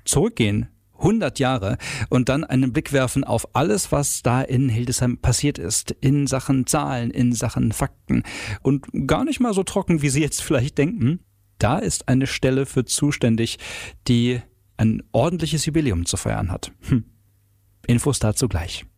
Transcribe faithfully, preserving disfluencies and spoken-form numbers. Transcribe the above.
zurückgehen, hundert Jahre, und dann einen Blick werfen auf alles, was da in Hildesheim passiert ist, in Sachen Zahlen, in Sachen Fakten, und gar nicht mal so trocken, wie Sie jetzt vielleicht denken. Da ist eine Stelle für zuständig, die ein ordentliches Jubiläum zu feiern hat. Hm. Infos dazu gleich.